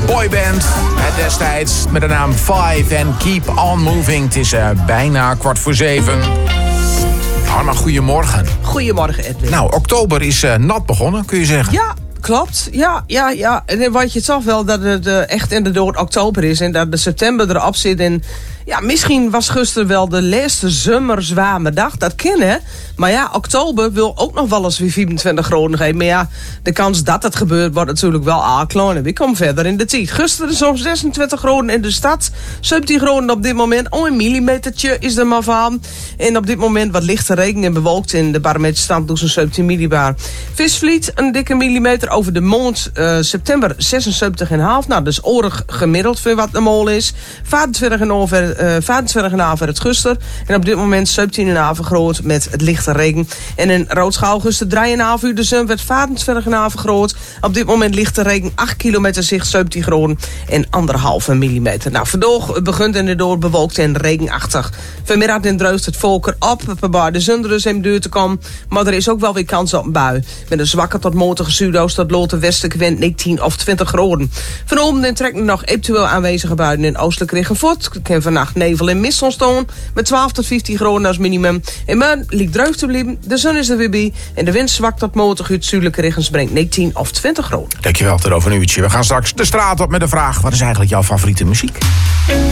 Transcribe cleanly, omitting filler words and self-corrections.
boyband. Destijds met de naam Five en Keep On Moving. Het is bijna 6:15. Harma, goedemorgen. Goedemorgen, Edwin. Nou, oktober is nat begonnen, kun je zeggen. Ja, klopt. Ja. En dan weet je het toch wel dat het echt inderdaad oktober is. En dat de september erop zit. En ja, misschien was gisteren wel de laatste zomerzwame dag. Dat kan, hè. Maar ja, oktober wil ook nog wel eens weer 24 graden geven. Maar ja, de kans dat het gebeurt wordt natuurlijk wel aanklein. En we komen verder in de tijd. Gisteren zo'n 26 graden in de stad. 17 graden op dit moment. Een millimetertje is er maar van. En op dit moment wat lichte regen en bewolkt. In de barometerstand dus een 17 millibar. Visvliet, een dikke millimeter over de maand. September 76,5. Nou, dus oorlog gemiddeld voor wat normaal is. 25,5 het guster. En op dit moment 17,5 groot met het lichte regen. En in Roodschaal guster 3,5 uur de zon werd 25,5 groot. Op dit moment lichte regen 8 kilometer zicht 17 graden en 1,5 millimeter. Nou, vandaag begint inderdaad bewolkt en regenachtig. Vanmiddag in Dreust het volker op. Waarbij de zon dus in deur te komen. Maar er is ook wel weer kans op een bui. Met een zwakke tot matige zuidoost tot lote westelijke wind 19 of 20 graden. Vanochtend trekken nog eventueel aanwezige buien in oostelijk richting voort. Kan vannacht nevel en mist ontstaan. Met 12 tot 15 graden als minimum. En morgen ligt dreug te blijven. De zon is er weer bij. En de wind zwakt tot matig uit zuidelijke richting brengt 19 of 20 graden. Dankjewel, tot over een uurtje. We gaan straks de straat op met de vraag: wat is eigenlijk jouw favoriete muziek?